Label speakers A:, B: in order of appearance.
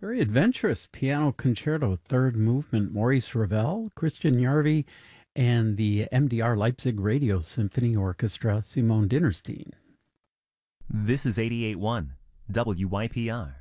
A: Very adventurous piano concerto, third movement. Maurice Ravel, Christian Jarvie, and the MDR Leipzig Radio Symphony Orchestra, Simone Dinnerstein.
B: This is 88.1 WYPR.